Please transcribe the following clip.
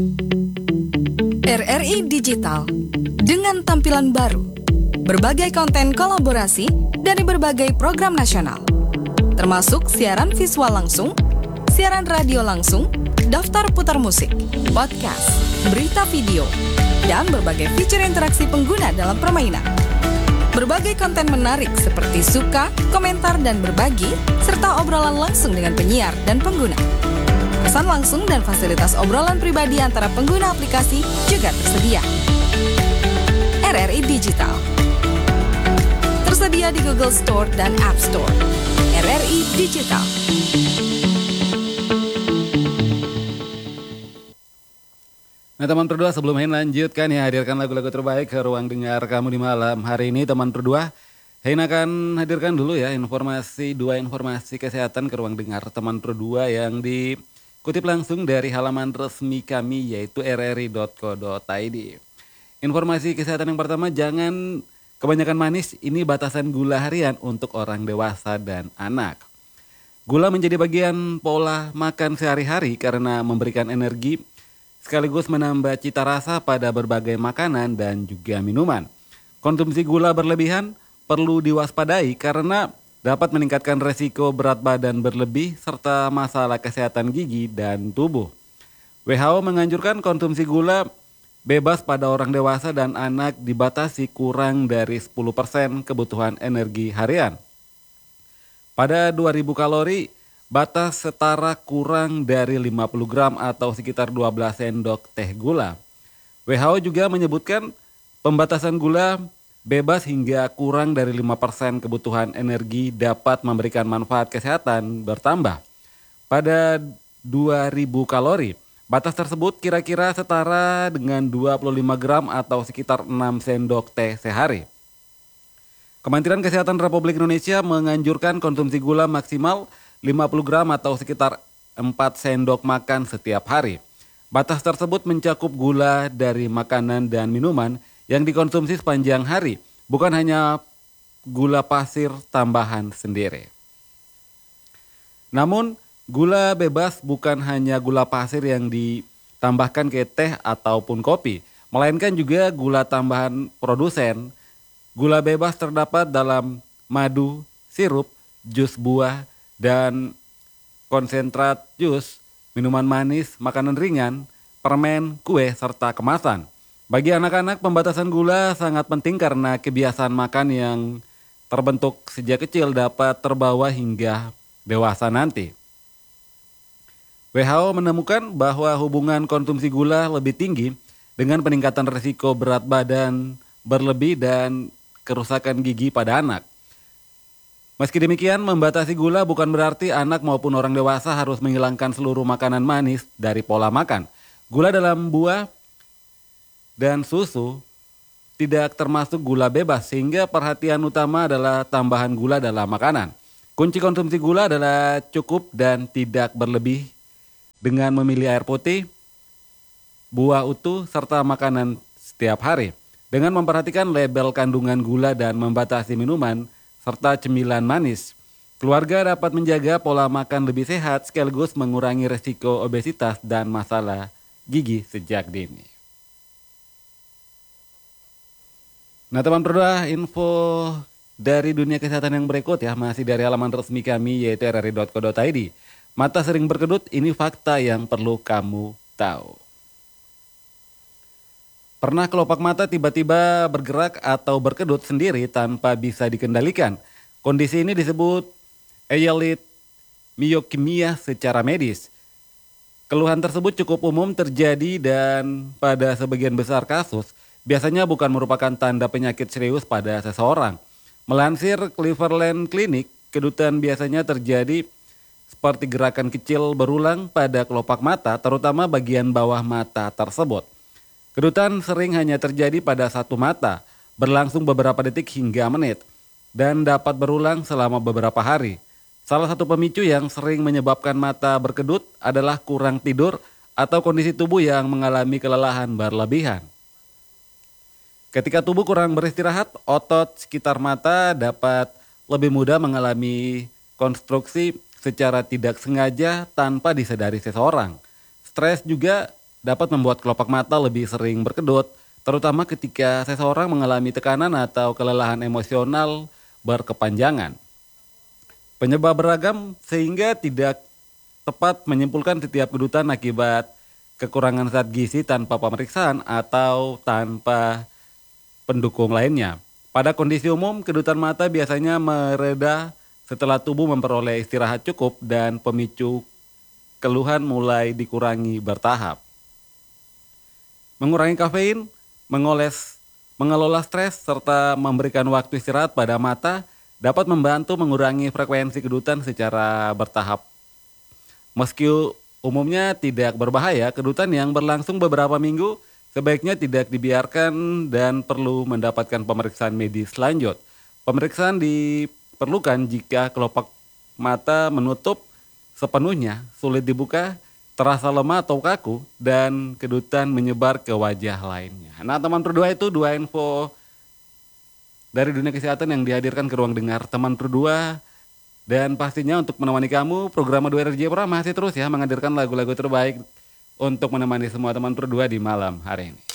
RRI Digital dengan tampilan baru, berbagai konten kolaborasi dari berbagai program nasional, termasuk siaran visual langsung, siaran radio langsung, daftar putar musik, podcast, berita video, dan berbagai fitur interaksi pengguna dalam permainan. Berbagai konten menarik seperti suka, komentar, dan berbagi, serta obrolan langsung dengan penyiar dan pengguna. Pesan langsung dan fasilitas obrolan pribadi antara pengguna aplikasi juga tersedia. RRI Digital tersedia di Google Store dan App Store. RRI Digital. Nah teman berdua, sebelum main lanjutkan ya, hadirkan lagu-lagu terbaik ke ruang dengar kamu di malam hari ini. Teman berdua, Hein akan hadirkan dulu ya dua informasi kesehatan ke ruang dengar teman berdua yang dikutip langsung dari halaman resmi kami yaitu rri.co.id. Informasi kesehatan yang pertama, jangan kebanyakan manis, ini batasan gula harian untuk orang dewasa dan anak. Gula menjadi bagian pola makan sehari-hari karena memberikan energi sekaligus menambah cita rasa pada berbagai makanan dan juga minuman. Konsumsi gula berlebihan perlu diwaspadai karena dapat meningkatkan resiko berat badan berlebih serta masalah kesehatan gigi dan tubuh. WHO menganjurkan konsumsi gula bebas pada orang dewasa dan anak dibatasi kurang dari 10% kebutuhan energi harian. Pada 2000 kalori, batas setara kurang dari 50 gram atau sekitar 12 sendok teh gula. WHO juga menyebutkan pembatasan gula bebas hingga kurang dari 5% kebutuhan energi dapat memberikan manfaat kesehatan bertambah. Pada 2000 kalori, batas tersebut kira-kira setara dengan 25 gram atau sekitar 6 sendok teh sehari. Kementerian Kesehatan Republik Indonesia menganjurkan konsumsi gula maksimal 50 gram atau sekitar 4 sendok makan setiap hari. Batas tersebut mencakup gula dari makanan dan minuman yang dikonsumsi sepanjang hari, bukan hanya gula pasir tambahan sendiri. Namun, gula bebas bukan hanya gula pasir yang ditambahkan ke teh ataupun kopi, melainkan juga gula tambahan produsen. Gula bebas terdapat dalam madu, sirup, jus buah, dan konsentrat jus, minuman manis, makanan ringan, permen, kue, serta kemasan. Bagi anak-anak, pembatasan gula sangat penting karena kebiasaan makan yang terbentuk sejak kecil dapat terbawa hingga dewasa nanti. WHO menemukan bahwa hubungan konsumsi gula lebih tinggi dengan peningkatan risiko berat badan berlebih dan kerusakan gigi pada anak. Meski demikian, membatasi gula bukan berarti anak maupun orang dewasa harus menghilangkan seluruh makanan manis dari pola makan. Gula dalam buah dan susu tidak termasuk gula bebas, sehingga perhatian utama adalah tambahan gula dalam makanan. Kunci konsumsi gula adalah cukup dan tidak berlebih dengan memilih air putih, buah utuh, serta makanan setiap hari. Dengan memperhatikan label kandungan gula dan membatasi minuman serta cemilan manis, keluarga dapat menjaga pola makan lebih sehat sekaligus mengurangi resiko obesitas dan masalah gigi sejak dini. Nah teman berdua, info dari dunia kesehatan yang berikut ya, masih dari halaman resmi kami yaitu rri.co.id. Mata sering berkedut, ini fakta yang perlu kamu tahu. Pernah kelopak mata tiba-tiba bergerak atau berkedut sendiri tanpa bisa dikendalikan? Kondisi ini disebut eyelit myokimia secara medis. Keluhan tersebut cukup umum terjadi dan pada sebagian besar kasus biasanya bukan merupakan tanda penyakit serius pada seseorang. Melansir Cleveland Clinic, kedutan biasanya terjadi seperti gerakan kecil berulang pada kelopak mata, terutama bagian bawah mata tersebut. Kedutan sering hanya terjadi pada satu mata, berlangsung beberapa detik hingga menit, dan dapat berulang selama beberapa hari. Salah satu pemicu yang sering menyebabkan mata berkedut adalah kurang tidur atau kondisi tubuh yang mengalami kelelahan berlebihan. Ketika tubuh kurang beristirahat, otot sekitar mata dapat lebih mudah mengalami konstruksi secara tidak sengaja tanpa disadari seseorang. Stres juga dapat membuat kelopak mata lebih sering berkedut, terutama ketika seseorang mengalami tekanan atau kelelahan emosional berkepanjangan. Penyebab beragam sehingga tidak tepat menyimpulkan setiap kedutan akibat kekurangan zat gizi tanpa pemeriksaan atau tanpa pendukung lainnya. Pada kondisi umum, kedutan mata biasanya mereda setelah tubuh memperoleh istirahat cukup dan pemicu keluhan mulai dikurangi bertahap. Mengurangi kafein, mengelola stres, serta memberikan waktu istirahat pada mata dapat membantu mengurangi frekuensi kedutan secara bertahap. Meski umumnya tidak berbahaya, kedutan yang berlangsung beberapa minggu sebaiknya tidak dibiarkan dan perlu mendapatkan pemeriksaan medis lanjut. Pemeriksaan diperlukan jika kelopak mata menutup sepenuhnya, sulit dibuka, terasa lemah atau kaku, dan kedutan menyebar ke wajah lainnya. Nah teman berdua itu dua info dari dunia kesehatan yang dihadirkan ke ruang dengar teman berdua. Dan pastinya untuk menemani kamu, program 2RJ Pro masih terus ya menghadirkan lagu-lagu terbaik untuk menemani semua teman berdua di malam hari ini.